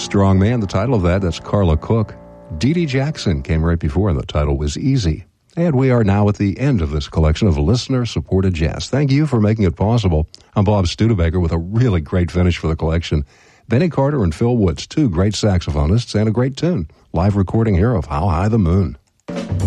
Strong Man, the title of that's Carla Cook. Dee Dee Jackson came right before, and the title was Easy. And we are now at the end of this collection of listener-supported jazz. Thank you for making it possible. I'm Bob Studebaker with a really great finish for the collection. Benny Carter and Phil Woods, two great saxophonists, and a great tune. Live recording here of How High the Moon.